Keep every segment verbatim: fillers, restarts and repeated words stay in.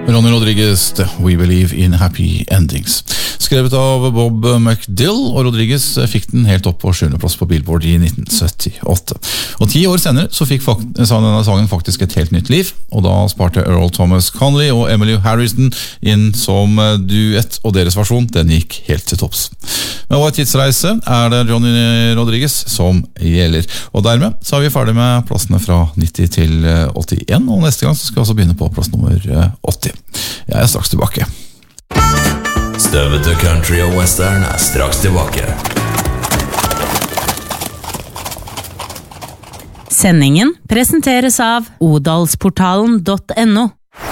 Ronny Rodriguez, We Believe in Happy Endings. Skrevet av Bob McDill, og Rodriguez fikk den helt opp på sjuende plass på Billboard i nitten syttiåtte. Og ti år senere så fikk denne sangen faktisk et helt nytt liv, og da sparte Earl Thomas Conley og Emily Harrison inn som duett, og deres versjon, den gikk helt til topps. Med vår tidsreise er det Ronny Rodriguez som gjelder, og dermed så er vi ferdig med plassene fra nitti til åttien, og neste gang så skal vi også begynne på plass nummer åtti. Jeg er straks tilbake. Støvete country og western er straks tilbake. Sendingen presenteres av odalsportalen punktum no.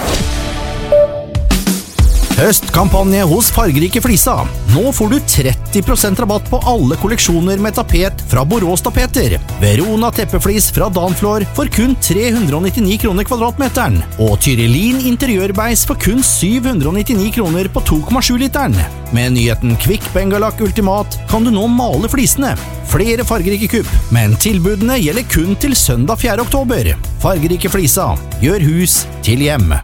Høstkampanje hos Fargerike Flisa. Nå får du tretti prosent rabatt på alle kolleksjoner med tapet fra Borås Tapeter. Verona teppeflis fra Danflor for kun tre hundre og nittini kroner kvadratmeteren. Og Tyrellin interiørbeis for kun syv hundre og nittini kroner på to komma sju literen. Med nyheten Kvikk Bengalak Ultimat kan du nå male flisene. Flere fargerike kupp, men tilbudene gjelder kun til søndag fjerde oktober. Fargerike Flisa. Gjør hus til hjem.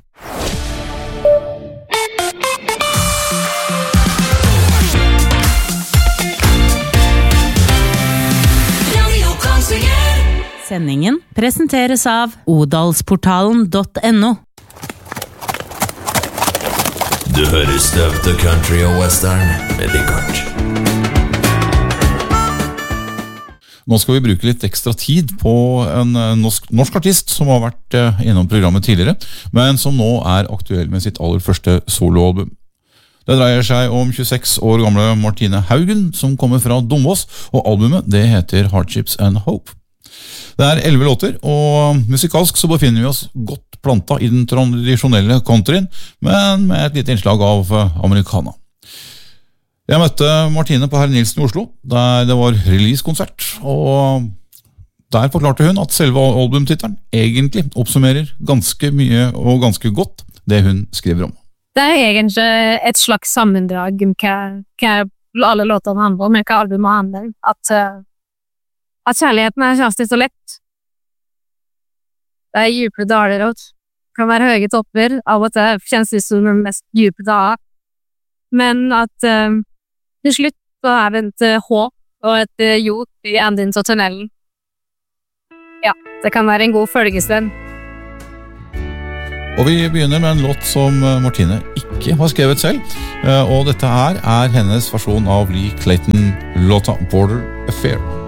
Sendingen presenteres av odalsportalen punktum no. Du hører støvete country og western med Richard. Nå skal vi bruke litt ekstra tid på en norsk, norsk artist som har vært innom programmet tidligere, men som nå er aktuell med sitt aller første soloalbum. Det dreier seg om tjueseks år gamle Martine Haugen, som kommer fra Dombås, og albumet det heter Hardships and Hope. Det er elleve låter, og musikalsk så befinner vi oss godt planta i den tradisjonelle countryen, men med et lite innslag av americana. Jeg møtte Martine på Herre Nilsen i Oslo, der det var release-konsert, og der forklarte hun at selve albumtittelen egentlig oppsummerer ganske mye og ganske godt det hun skriver om. Det er egentlig et slags sammendrag om hva, hva alle låtene handler om, hva albumet handler om, at At kjærligheten er kjæreste så lett. Det er djupe daler og kan være høye topper, av og til kjennes det som den mest djupe dager. Men at uh, til slutt så er det et uh, håp og et uh, jord i enden av tunnelen. Ja, det kan være en god følgesvenn. Og vi begynner med en låt som Martine ikke har skrevet selv, og dette her er hennes versjon av Lee Clayton-låta Border Affair.